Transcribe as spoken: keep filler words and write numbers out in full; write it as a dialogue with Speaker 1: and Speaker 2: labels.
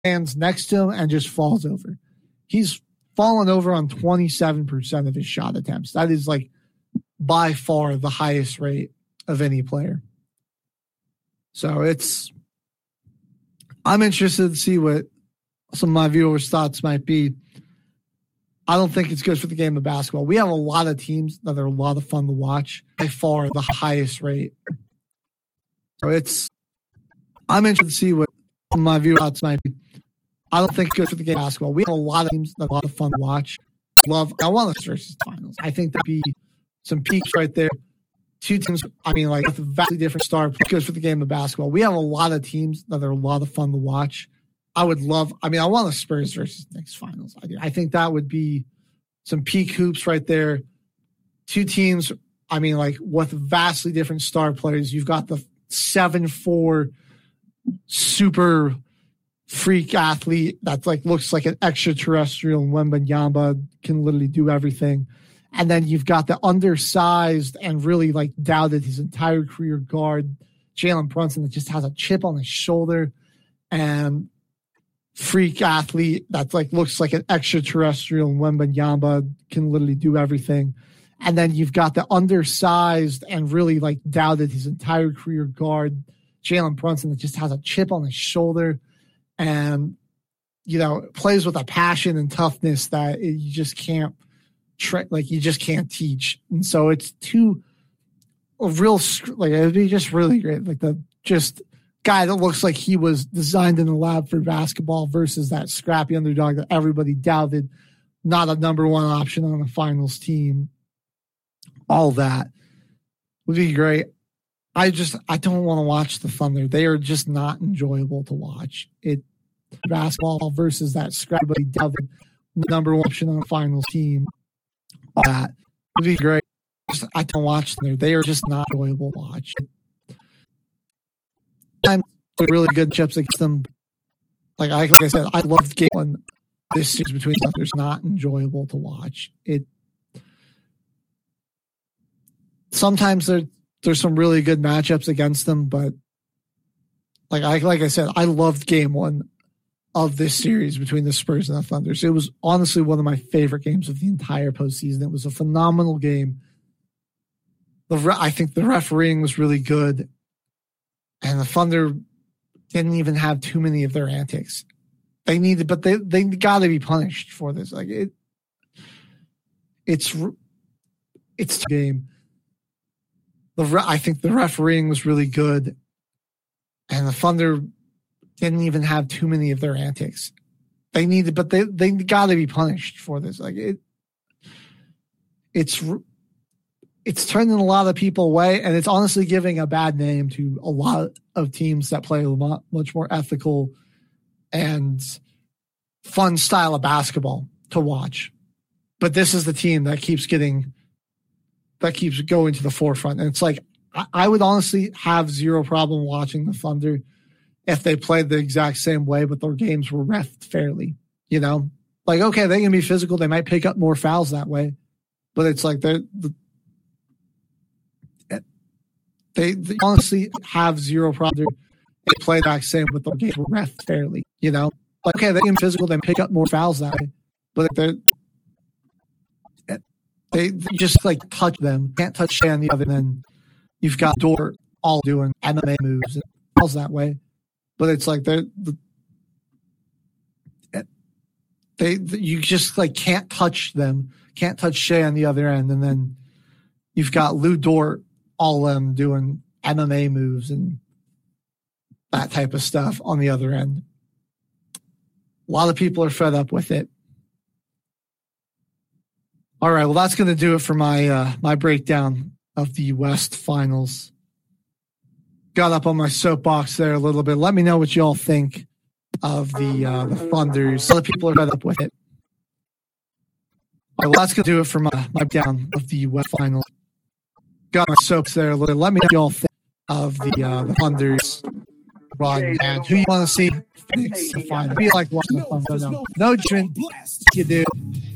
Speaker 1: stands next to him and just falls over. He's fallen over on twenty-seven percent of his shot attempts. That is like by far the highest rate of any player. So it's, I'm interested to see what some of my viewers' thoughts might be. I don't think it's good for the game of basketball. We have a lot of teams that are a lot of fun to watch, by far the highest rate. So it's, I'm interested to see what some of my viewers' thoughts might be. I don't think it's good for the game of basketball. We have a lot of teams that are a lot of fun to watch. Love, I want the versus finals. I think there'd be some peaks right there. Two teams, I mean, like, with a vastly different start, good for the game of basketball. We have a lot of teams that are a lot of fun to watch. I would love, I mean, I want the Spurs versus Knicks finals. I do. I think that would be some peak hoops right there. Two teams, I mean, like, with vastly different star players. You've got the seven four super freak athlete that, like, looks like an extraterrestrial, and Wembanyama can literally do everything. And then you've got the undersized and really, like, doubted his entire career guard, Jalen Brunson, that just has a chip on his shoulder, and freak athlete that, like, looks like an extraterrestrial, and Wembanyama can literally do everything. And then you've got the undersized and really, like, doubted his entire career guard, Jalen Brunson, that just has a chip on his shoulder and, you know, plays with a passion and toughness that it, you just can't, tra- like, you just can't teach. And so it's two a real, like, it'd be just really great. Like, the just guy that looks like he was designed in the lab for basketball versus that scrappy underdog that everybody doubted, not a number one option on a finals team. All that would be great. I just, I don't want to watch the Thunder. They are just not enjoyable to watch. It basketball versus that scrappy doubted number one option on a finals team. All that would be great. Just, I don't watch them. They are just not enjoyable to watch. I'm really good chips against them. Like I, like I said, I love the game when this series between them. It's not enjoyable to watch. It sometimes there there's some really good matchups against them, but like I like I said, I loved game one of this series between the Spurs and the Thunder. So it was honestly one of my favorite games of the entire postseason. It was a phenomenal game. The re- I think the refereeing was really good. And the Thunder didn't even have too many of their antics. They needed, but they they got to be punished for this. Like it, it's it's a game. The re- I think the refereeing was really good, and the Thunder didn't even have too many of their antics. They needed, but they they got to be punished for this. Like it, it's. It's turning a lot of people away, and it's honestly giving a bad name to a lot of teams that play a lot, much more ethical and fun style of basketball to watch. But this is the team that keeps getting, that keeps going to the forefront. And it's like, I, I would honestly have zero problem watching the Thunder if they played the exact same way, but their games were reffed fairly, you know? Like, okay, they can be physical. They might pick up more fouls that way, but it's like they're, the, They, they honestly have zero problem. They play back same with the game ref fairly, you know. Like, okay, they can physical, they pick up more fouls that way, but they're they, they just like touch them, can't touch Shea on the other. And then you've got Dort all doing M M A moves and fouls that way, but it's like they're the, they you just like can't touch them, can't touch Shea on the other end, and then you've got Lou Dort. All of them doing M M A moves and that type of stuff on the other end. A lot of people are fed up with it. All right, well, that's going to do it for my uh, my breakdown of the West Finals. Got up on my soapbox there a little bit. Let me know what y'all think of the uh, the Thunders. A lot of people are fed up with it. All right, well, that's going to do it for my my breakdown of the West Finals. Got my soaps there a little bit. Let me know what y'all think of the uh, the Thunders run and who you want to see fix the final. Be like watching the Thunder. No, no judgment. You do.